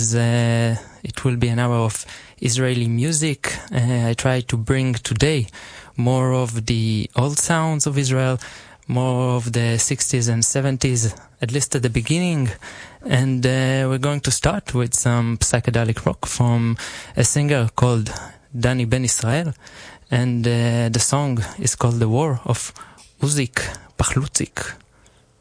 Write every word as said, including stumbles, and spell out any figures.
as uh, it will be an hour of Israeli music. Uh, I try to bring today more of the old sounds of Israel, more of the sixties and seventies, at least at the beginning. And uh, we're going to start with some psychedelic rock from a singer called Dani Ben Israel. And uh, the song is called The War of Uzik Pachlutzik.